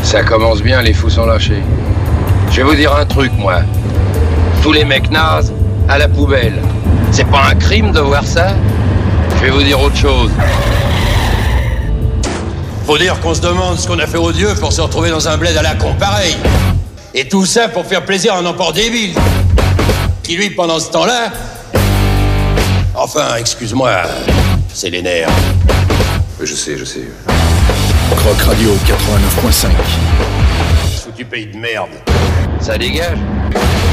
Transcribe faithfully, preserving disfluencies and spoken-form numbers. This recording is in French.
Ça commence bien, les fous sont lâchés. Je vais vous dire un truc, moi. Tous les mecs nazes, à la poubelle. C'est pas un crime de voir ça? Je vais vous dire autre chose. Faut dire qu'on se demande ce qu'on a fait aux dieux pour se retrouver dans un bled à la con pareil. Et tout ça pour faire plaisir à un emport débile. Qui lui, pendant ce temps-là... Enfin, excuse-moi, c'est les nerfs. Je sais, je sais. Croc Radio quatre-vingt-neuf point cinq. Foutu pays de merde. Ça dégage.